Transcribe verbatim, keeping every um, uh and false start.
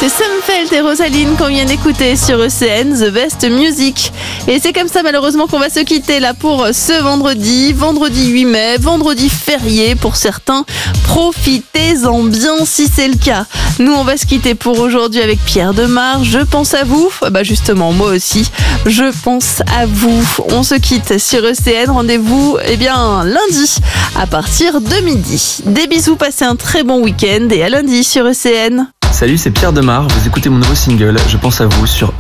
C'est Sumfeld et Rosaline qu'on vient d'écouter sur E C N, The Best Music. Et c'est comme ça malheureusement qu'on va se quitter là pour ce vendredi, vendredi huit mai, vendredi férié pour certains. Profitez-en bien si c'est le cas. Nous on va se quitter pour aujourd'hui avec Pierre Demar. Je pense à vous. Bah justement moi aussi, je pense à vous. On se quitte sur E C N. Rendez-vous eh bien lundi à partir de midi. Des bisous, passez un très bon week-end et à lundi sur E C N. Salut, c'est Pierre Demar, vous écoutez mon nouveau single, Je pense à vous sur